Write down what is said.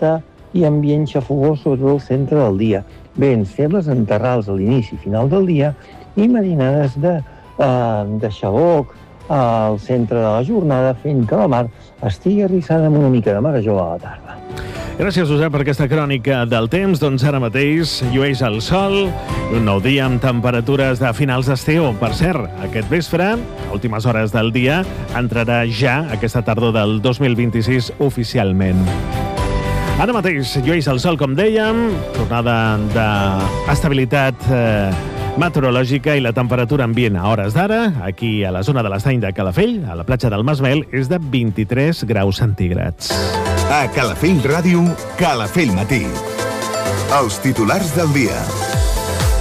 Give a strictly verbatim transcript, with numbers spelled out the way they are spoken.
fresqueta i ambient xafogós sobretot al centre del dia. Vents febles en terrals a l'inici i final del dia i marinades de, eh, de xaloc al centre de la jornada, fent que la mar estigui arrissada amb una mica de marejó a la tarda. Gràcies, Josep, per aquesta crònica del temps. Doncs ara mateix llueix el sol i un nou dia amb temperatures de finals d'estiu. Per cert, aquest vespre, a últimes hores del dia, entrarà ja aquesta tardor del dos mil vint-i-sis oficialment. Ara mateix llueix el sol, com dèiem, tornada d'estabilitat eh, meteorològica i la temperatura ambient a hores d'ara, aquí a la zona de l'Estany de Calafell, a la platja del Masmel, és de vint-i-tres graus centígrads. A Calafell Ràdio, Calafell Matí. Els titulars del dia.